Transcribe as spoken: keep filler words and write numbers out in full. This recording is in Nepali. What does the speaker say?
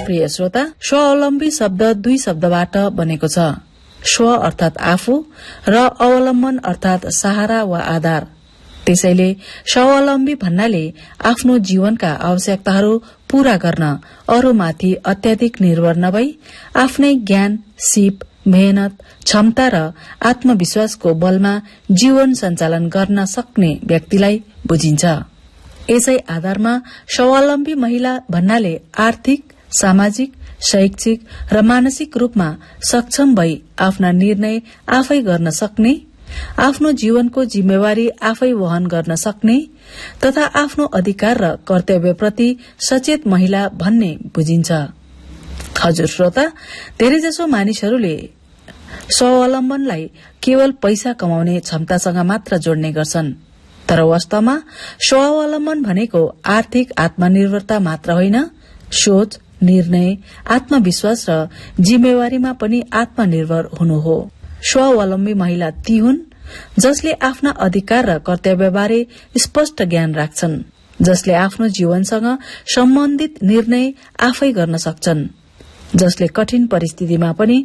प्रिय श्रोता, स्वावलम्बी शब्द दुई शब्दबाट बनेको छ। स्व अर्थात आफू र अवलम्बन अर्थात सहारा वा आधार। त्यसैले स्वावलम्बी भन्नाले आफ्नो जीवनका आवश्यकताहरू पूरा गर्न अरूमाथि अत्याधिक निर्भर नभई आफ्नै ज्ञान, सिप, मेहनत, क्षमता र आत्मविश्वासको बलमा जीवन सञ्चालन गर्न सक्ने व्यक्तिलाई बुझिन्छ। यसै आधारमा स्वावलम्बी महिला भन्नाले आर्थिक, सामाजिक, शैक्षिक र मानसिक रूपमा सक्षम भई आफ्ना निर्णय आफै गर्न सक्ने, आफ्नो जीवनको जिम्मेवारी आफै वहन गर्न सक्ने तथा आफ्नो अधिकार र कर्तव्यप्रति सचेत महिला भन्ने बुझिन्छ। हजुर श्रोता, धेरैजसो मानिसहरूले स्वावलम्बनलाई केवल पैसा कमाउने क्षमतासँग मात्र जोड्ने गर्छन्, तर वास्तवमा स्वावलम्बन भनेको आर्थिक आत्मनिर्भरता मात्र होइन, सोच, निर्णय, आत्मविश्वास र जिम्मेवारीमा पनि आत्मनिर्भर हुनु हो। स्वावलम्बी महिला ती हुन् जसले आफ्ना अधिकार र कर्तव्यबारे स्पष्ट ज्ञान राख्छन्, जसले आफ्नो जीवनसँग सम्बन्धित निर्णय आफै गर्न सक्छन्, जसले कठिन परिस्थितिमा पनि